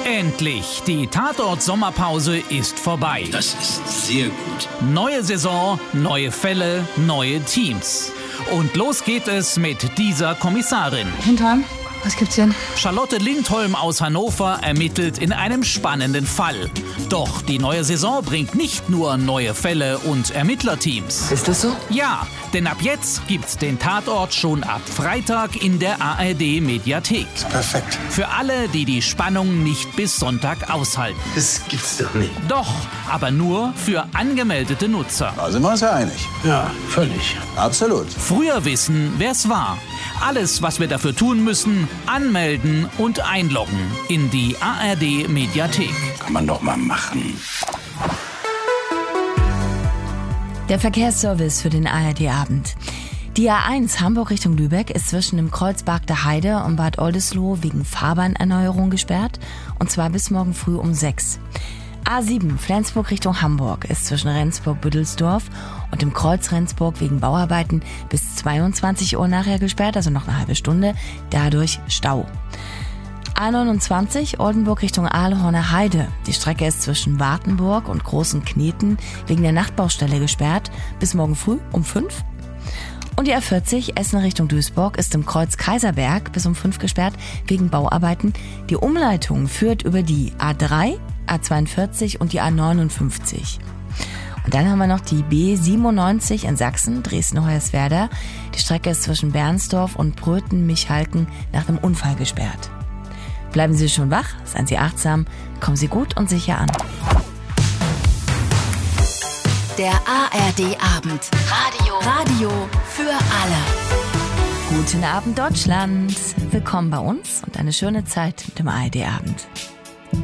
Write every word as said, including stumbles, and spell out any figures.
Endlich, die Tatort-Sommerpause ist vorbei. Das ist sehr gut. Neue Saison, neue Fälle, neue Teams. Und los geht es mit dieser Kommissarin. Hintern, was gibt's denn? Charlotte Lindholm aus Hannover ermittelt in einem spannenden Fall. Doch die neue Saison bringt nicht nur neue Fälle und Ermittlerteams. Ist das so? Ja, denn ab jetzt gibt's den Tatort schon ab Freitag in der A R D-Mediathek. Perfekt. Für alle, die die Spannung nicht bis Sonntag aushalten. Das gibt's doch nicht. Doch, aber nur für angemeldete Nutzer. Da sind wir uns ja einig. Ja, völlig. Absolut. Früher wissen, wer's war. Alles, was wir dafür tun müssen, anmelden und einloggen in die A R D-Mediathek. Kann man doch mal machen. Der Verkehrsservice für den A R D-Abend. Die A eins Hamburg Richtung Lübeck ist zwischen dem Kreuz Barkter Heide und Bad Oldesloe wegen Fahrbahnerneuerung gesperrt, und zwar bis morgen früh um sechs. A sieben Flensburg Richtung Hamburg ist zwischen Rendsburg-Büdelsdorf und dem Kreuz Rendsburg wegen Bauarbeiten bis zweiundzwanzig Uhr nachher gesperrt, also noch eine halbe Stunde, dadurch Stau. A neunundzwanzig Oldenburg Richtung Ahlhorner Heide. Die Strecke ist zwischen Wartenburg und Großen Kneten wegen der Nachtbaustelle gesperrt, bis morgen früh um fünf. Und die A vierzig Essen Richtung Duisburg ist im Kreuz Kaiserberg bis um fünf gesperrt wegen Bauarbeiten. Die Umleitung führt über die A drei, A zweiundvierzig und die A neunundfünfzig. Und dann haben wir noch die B siebenundneunzig in Sachsen, Dresden-Hoyerswerda. Die Strecke ist zwischen Bernsdorf und Pröten-Michalken nach einem Unfall gesperrt. Bleiben Sie schon wach, seien Sie achtsam, kommen Sie gut und sicher an. Der A R D-Abend. Radio. Radio für alle. Guten Abend, Deutschland. Willkommen bei uns und eine schöne Zeit mit dem A R D-Abend.